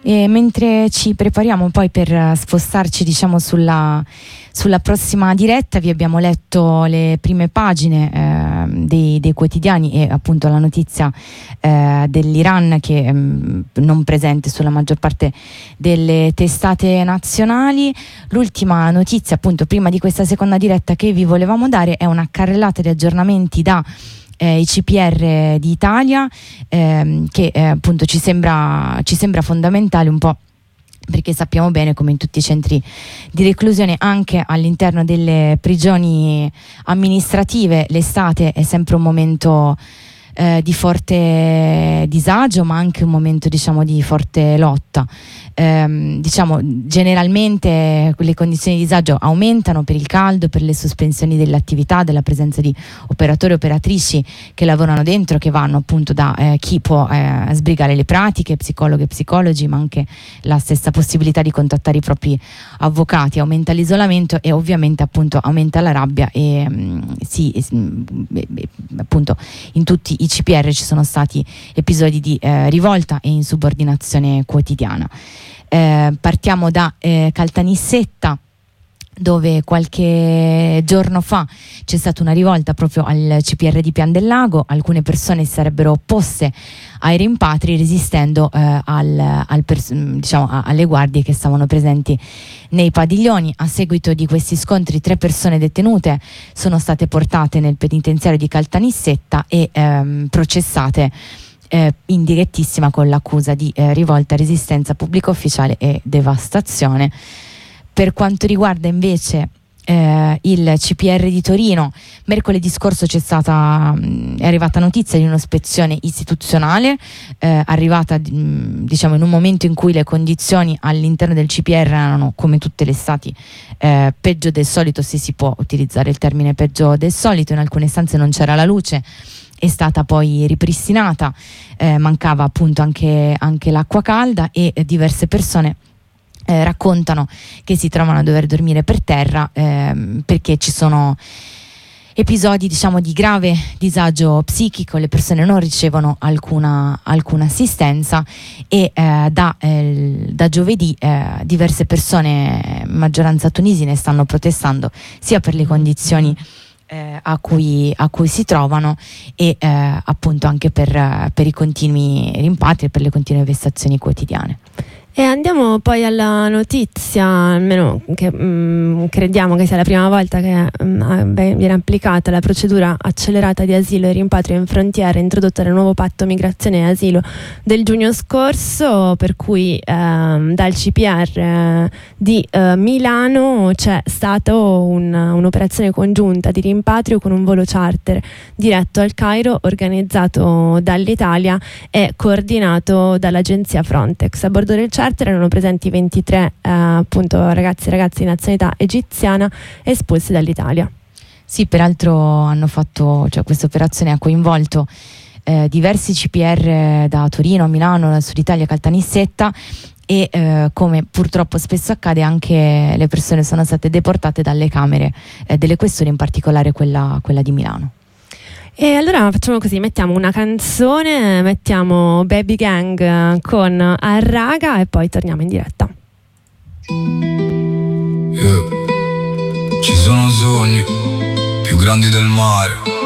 E mentre ci prepariamo poi per spostarci, diciamo, sulla prossima diretta, vi abbiamo letto le prime pagine dei quotidiani e appunto la notizia dell'Iran che è non presente sulla maggior parte delle testate nazionali. L'ultima notizia, appunto, prima di questa seconda diretta che vi volevamo dare è una carrellata di aggiornamenti da i CPR d'Italia che appunto ci sembra fondamentale, un po' perché sappiamo bene come in tutti i centri di reclusione, anche all'interno delle prigioni amministrative, l'estate è sempre un momento di forte disagio, ma anche un momento, diciamo, di forte lotta. Diciamo, generalmente le condizioni di disagio aumentano per il caldo, per le sospensioni dell'attività, della presenza di operatori e operatrici che lavorano dentro, che vanno appunto da chi può sbrigare le pratiche, psicologhe e psicologi, ma anche la stessa possibilità di contattare i propri avvocati. Aumenta l'isolamento e ovviamente appunto aumenta la rabbia e appunto in tutti i CPR ci sono stati episodi di rivolta e insubordinazione quotidiana. Partiamo da Caltanissetta, dove qualche giorno fa c'è stata una rivolta proprio al CPR di Pian del Lago. Alcune persone si sarebbero opposte ai rimpatri resistendo diciamo, alle guardie che stavano presenti nei padiglioni. A seguito di questi scontri 3 persone detenute sono state portate nel penitenziario di Caltanissetta e processate in direttissima con l'accusa di rivolta, resistenza pubblica ufficiale e devastazione. Per quanto riguarda invece il CPR di Torino, mercoledì scorso è arrivata notizia di un'ispezione istituzionale arrivata diciamo in un momento in cui le condizioni all'interno del CPR erano, come tutte le estati, peggio del solito, se si può utilizzare il termine peggio del solito. In alcune stanze non c'era la luce, è stata poi ripristinata, mancava appunto anche l'acqua calda e diverse persone raccontano che si trovano a dover dormire per terra perché ci sono episodi, diciamo, di grave disagio psichico. Le persone non ricevono alcuna assistenza e da giovedì diverse persone, maggioranza tunisine, stanno protestando sia per le condizioni a cui si trovano e appunto anche per i continui rimpatri e per le continue vessazioni quotidiane. E andiamo poi alla notizia, almeno che crediamo che sia la prima volta che viene applicata la procedura accelerata di asilo e rimpatrio in frontiera introdotta nel nuovo patto migrazione e asilo del giugno scorso, per cui dal CPR di Milano c'è stata un'operazione congiunta di rimpatrio con un volo charter diretto al Cairo, organizzato dall'Italia e coordinato dall'agenzia Frontex. A bordo del charter erano presenti 23 appunto ragazzi e ragazze di nazionalità egiziana espulsi dall'Italia. Sì, peraltro hanno fatto, cioè, questa operazione ha coinvolto diversi CPR da Torino, Milano, Sud Italia, Caltanissetta e come purtroppo spesso accade, anche le persone sono state deportate dalle camere delle questure, in particolare quella di Milano. E allora facciamo così, mettiamo una canzone, mettiamo Baby Gang con Arraga e poi torniamo in diretta. Ci sono sogni più grandi del mare,